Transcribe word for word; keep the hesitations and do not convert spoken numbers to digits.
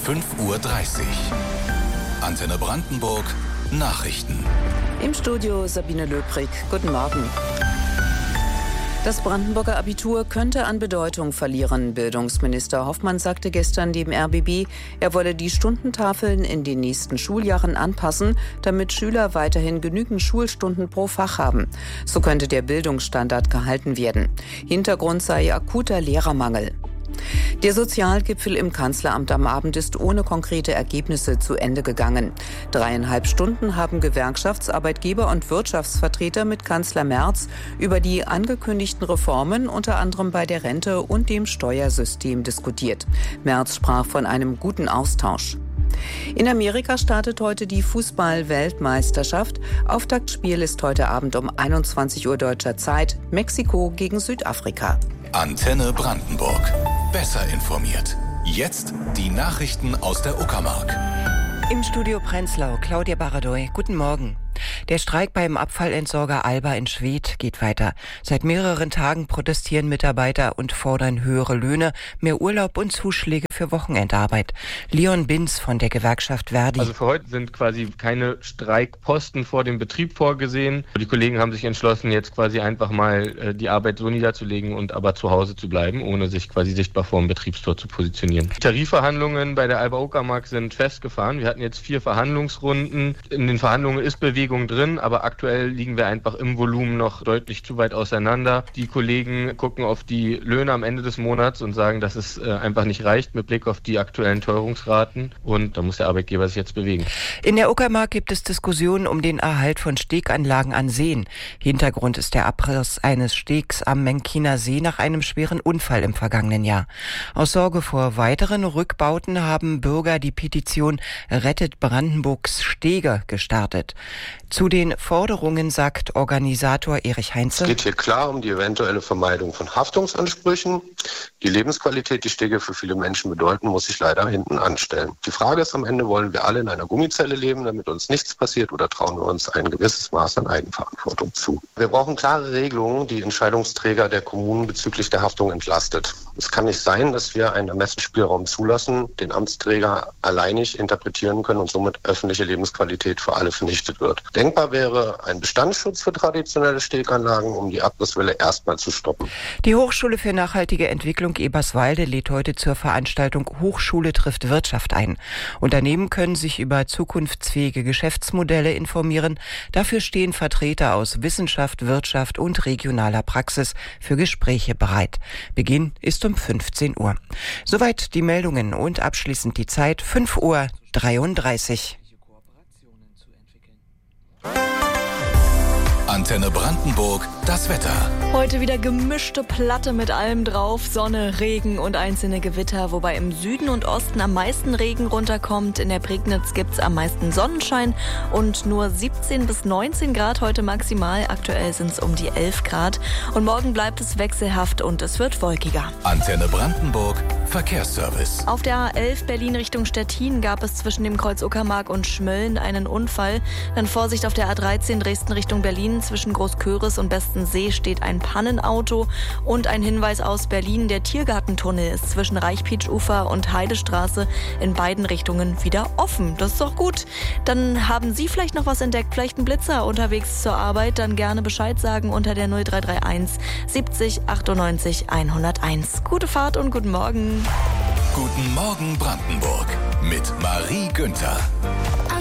fünf Uhr dreißig. Antenne Brandenburg Nachrichten. Im Studio Sabine Löbrig. Guten Morgen. Das Brandenburger Abitur könnte an Bedeutung verlieren. Bildungsminister Hoffmann sagte gestern dem R B B, er wolle die Stundentafeln in den nächsten Schuljahren anpassen, damit Schüler weiterhin genügend Schulstunden pro Fach haben. So könnte der Bildungsstandard gehalten werden. Hintergrund sei akuter Lehrermangel. Der Sozialgipfel im Kanzleramt am Abend ist ohne konkrete Ergebnisse zu Ende gegangen. Dreieinhalb Stunden haben Gewerkschafts-, Arbeitgeber- und Wirtschaftsvertreter mit Kanzler Merz über die angekündigten Reformen, unter anderem bei der Rente und dem Steuersystem, diskutiert. Merz sprach von einem guten Austausch. In Amerika startet heute die Fußball-Weltmeisterschaft. Auftaktspiel ist heute Abend um einundzwanzig Uhr deutscher Zeit. Mexiko gegen Südafrika. Antenne Brandenburg. Besser informiert. Jetzt die Nachrichten aus der Uckermark. Im Studio Prenzlau, Claudia Baradoy. Guten Morgen. Der Streik beim Abfallentsorger Alba in Schwedt geht weiter. Seit mehreren Tagen protestieren Mitarbeiter und fordern höhere Löhne, mehr Urlaub und Zuschläge für Wochenendarbeit. Leon Binz von der Gewerkschaft Verdi. Also für heute sind quasi keine Streikposten vor dem Betrieb vorgesehen. Die Kollegen haben sich entschlossen, jetzt quasi einfach mal die Arbeit so niederzulegen und aber zu Hause zu bleiben, ohne sich quasi sichtbar vor dem Betriebstor zu positionieren. Die Tarifverhandlungen bei der Alba Uckermark sind festgefahren. Wir hatten jetzt vier Verhandlungsrunden. In den Verhandlungen ist Bewegung drin, aber aktuell liegen wir einfach im Volumen noch deutlich zu weit auseinander. Die Kollegen gucken auf die Löhne am Ende des Monats und sagen, dass es äh, einfach nicht reicht mit Blick auf die aktuellen Teuerungsraten, und da muss der Arbeitgeber sich jetzt bewegen. In der Uckermark gibt es Diskussionen um den Erhalt von Steganlagen an Seen. Hintergrund ist der Abriss eines Stegs am Menkiner See nach einem schweren Unfall im vergangenen Jahr. Aus Sorge vor weiteren Rückbauten haben Bürger die Petition Rettet Brandenburgs Stege gestartet. Zu den Forderungen sagt Organisator Erich Heinze: Es geht hier klar um die eventuelle Vermeidung von Haftungsansprüchen. Die Lebensqualität, die Stege für viele Menschen bedeuten, muss sich leider hinten anstellen. Die Frage ist am Ende, wollen wir alle in einer Gummizelle leben, damit uns nichts passiert, oder trauen wir uns ein gewisses Maß an Eigenverantwortung zu? Wir brauchen klare Regelungen, die Entscheidungsträger der Kommunen bezüglich der Haftung entlastet. Es kann nicht sein, dass wir einen Ermessensspielraum zulassen, den Amtsträger alleinig interpretieren können und somit öffentliche Lebensqualität für alle vernichtet wird. Denkbar wäre ein Bestandsschutz für traditionelle Steganlagen, um die Abrisswelle erstmal zu stoppen. Die Hochschule für nachhaltige Entwicklung Eberswalde lädt heute zur Veranstaltung Hochschule trifft Wirtschaft ein. Unternehmen können sich über zukunftsfähige Geschäftsmodelle informieren. Dafür stehen Vertreter aus Wissenschaft, Wirtschaft und regionaler Praxis für Gespräche bereit. Beginn ist um fünfzehn Uhr. Soweit die Meldungen und abschließend die Zeit fünf Uhr dreiunddreißig. Antenne Brandenburg, das Wetter. Heute wieder gemischte Platte mit allem drauf. Sonne, Regen und einzelne Gewitter, wobei im Süden und Osten am meisten Regen runterkommt. In der Prignitz gibt's am meisten Sonnenschein und nur siebzehn bis neunzehn Grad heute maximal. Aktuell sind's um die elf Grad. Und morgen bleibt es wechselhaft und es wird wolkiger. Antenne Brandenburg, Verkehrsservice. Auf der A elf Berlin Richtung Stettin gab es zwischen dem Kreuz Uckermark und Schmölln einen Unfall. Dann Vorsicht auf der A dreizehn Dresden Richtung Berlin. Zwischen Großköris und Bestensee steht ein Pannenauto. Und ein Hinweis aus Berlin: der Tiergartentunnel ist zwischen Reichpietsch-Ufer und Heidestraße in beiden Richtungen wieder offen. Das ist doch gut. Dann haben Sie vielleicht noch was entdeckt, vielleicht ein Blitzer unterwegs zur Arbeit. Dann gerne Bescheid sagen unter der null drei drei eins siebzig achtundneunzig hunderteins. Gute Fahrt und guten Morgen. Guten Morgen Brandenburg mit Marie Günther.